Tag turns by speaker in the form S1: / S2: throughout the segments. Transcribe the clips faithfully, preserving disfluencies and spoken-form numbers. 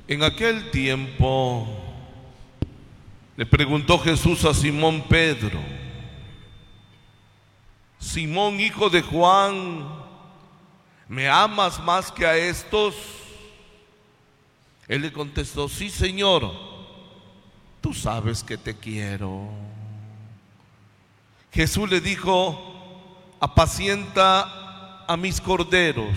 S1: En aquel tiempo le preguntó Jesús a Simón Pedro: Simón, hijo de Juan, ¿me amas más que a estos? Él le contestó: sí, Señor, tú sabes que te quiero. Jesús le dijo: apacienta a mis corderos.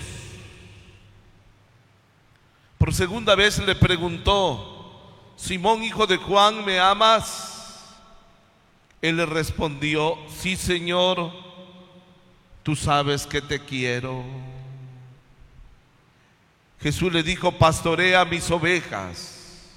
S1: Por segunda vez le preguntó: Simón, hijo de Juan, ¿me amas? Él le respondió: sí, Señor, tú sabes que te quiero. Jesús le dijo: pastorea mis ovejas.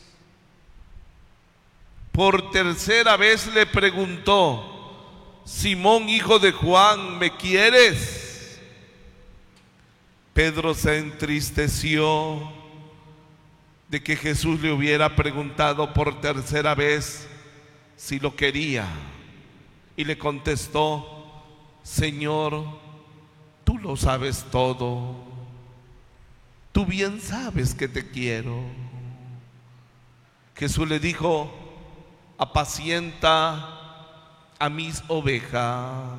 S1: Por tercera vez le preguntó: Simón, hijo de Juan, ¿me quieres? Pedro se entristeció de que Jesús le hubiera preguntado por tercera vez si lo quería, y le contestó: Señor, tú lo sabes todo, tú bien sabes que te quiero. Jesús le dijo: apacienta a mis ovejas.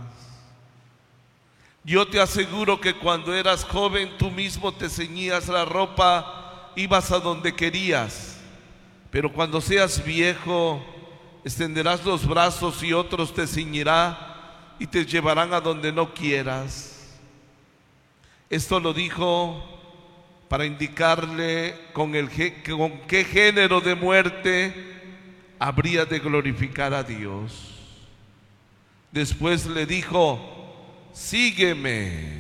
S1: Yo te aseguro que cuando eras joven tú mismo te ceñías la ropa, ibas a donde querías, pero cuando seas viejo extenderás los brazos y otros te ceñirá y te llevarán a donde no quieras. Esto lo dijo para indicarle con, el, con qué género de muerte habría de glorificar a Dios. Después le dijo: sígueme.